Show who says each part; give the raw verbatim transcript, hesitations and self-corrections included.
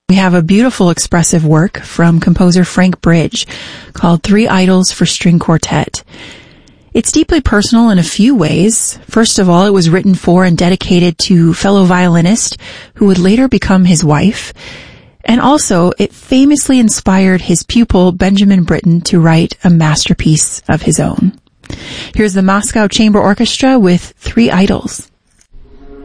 Speaker 1: We have a beautiful expressive work from composer Frank Bridge called Three Idols for String Quartet. It's deeply personal in a few ways. First of all, it was written for and dedicated to fellow violinist who would later become his wife. And also, it famously inspired his pupil, Benjamin Britten, to write a masterpiece of his own. Here's the Moscow Chamber Orchestra with Three Idols.